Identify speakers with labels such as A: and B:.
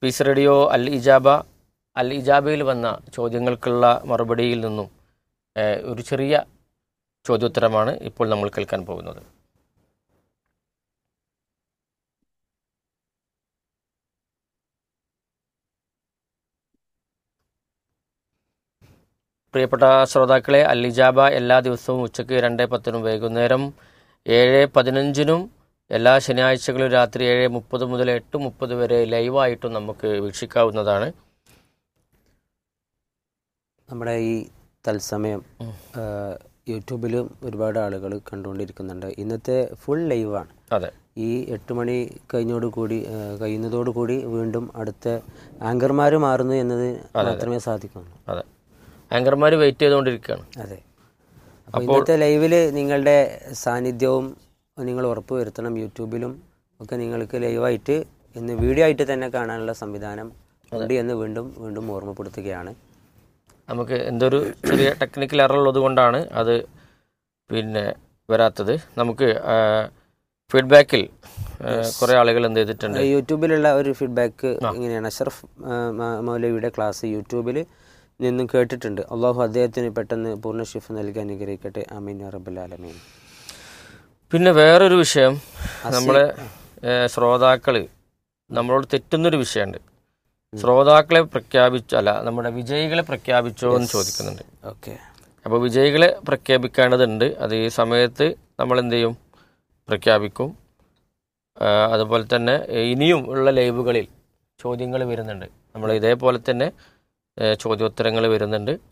A: Piece radio അൽ ഇജാബയിൽ വന്ന ചോദ്യങ്ങൾക്കുള്ള മറുപടിയിൽ നിന്നും ഒരു ചെറിയ ചോദ്യോത്തരമാണ് ഇപ്പോൾ നമ്മൾ കേൾക്കാൻ പോകുന്നത്. പ്രിയപ്പെട്ട ശ്രോതാക്കളെ, അൽ ഇജാബ എല്ലാ ദിവസവും ഉച്ചയ്ക്ക് 2:10 വൈകുന്നേരം 7:15 എല്ലാ ശനിയാഴ്ചകളും രാത്രി 7:30 മുതൽ 8:30 വരെ ലൈവായിട്ടും നമുക്ക് വീക്ഷിക്കാവുന്നതാണ്.
B: നമ്മുടെ ഈ തത്സമയം യൂട്യൂബിലും ഒരുപാട് ആളുകൾ കണ്ടുകൊണ്ടിരിക്കുന്നുണ്ട്. ഇന്നത്തെ ഫുൾ ലൈവാണ്.
A: അതെ,
B: ഈ 8 മണി കഴിയുന്നതോടുകൂടി വീണ്ടും അടുത്ത ആങ്കർമാർ മാറുന്നു എന്നത് മാത്രമേ സാധിക്കുള്ളൂ.
A: അതെ, ആങ്കർമാർ വെയിറ്റ് ചെയ്തുകൊണ്ടിരിക്കുകയാണ്.
B: അതെ, അപ്പോൾ ഇന്നത്തെ ലൈവിൽ നിങ്ങളുടെ സാന്നിധ്യവും നിങ്ങൾ ഉറപ്പ് വരുത്തണം. യൂട്യൂബിലും ഒക്കെ നിങ്ങൾക്ക് ലൈവായിട്ട് ഇന്ന് വീഡിയോ ആയിട്ട് തന്നെ കാണാനുള്ള സംവിധാനം ഉണ്ട് എന്ന് വീണ്ടും ഓർമ്മപ്പെടുത്തുകയാണ്.
A: നമുക്ക് എന്തൊരു ചെറിയ ടെക്നിക്കൽ എറർ ഉള്ളത് കൊണ്ടാണ് അത് വരാത്തത്. നമുക്ക് ഫീഡ്ബാക്കിൽ കുറേ ആളുകൾ എന്ത് ചെയ്തിട്ടുണ്ട്,
B: യൂട്യൂബിലുള്ള ഒരു ഫീഡ്ബാക്ക് ഇങ്ങനെയാണ്. അഷ്റഫ് മൗലവിയുടെ ക്ലാസ് യൂട്യൂബിൽ നിന്നും കേട്ടിട്ടുണ്ട്. അള്ളാഹു അദ്ദേഹത്തിന് പെട്ടെന്ന് പൂർണ്ണ ഷിഫ നൽകി അനുഗ്രഹിക്കട്ടെ. ആമീൻ യാ റബ്ബൽ ആലമീൻ.
A: പിന്നെ വേറൊരു വിഷയം, നമ്മളെ ശ്രോതാക്കൾ നമ്മളോട് തെറ്റുന്നൊരു വിഷയമുണ്ട്. ശ്രോതാക്കളെ നമ്മുടെ വിജയികളെ പ്രഖ്യാപിച്ചോ എന്ന് ചോദിക്കുന്നുണ്ട്.
B: ഓക്കെ, അപ്പോൾ
A: വിജയികളെ പ്രഖ്യാപിക്കേണ്ടതുണ്ട്. അത് ഈ സമയത്ത് നമ്മൾ എന്ത് ചെയ്യും, പ്രഖ്യാപിക്കും. അതുപോലെ തന്നെ ഇനിയും ഉള്ള ലൈവുകളിൽ ചോദ്യങ്ങൾ വരുന്നുണ്ട്. നമ്മൾ ഇതേപോലെ തന്നെ ചോദ്യോത്തരങ്ങൾ വരുന്നുണ്ട്.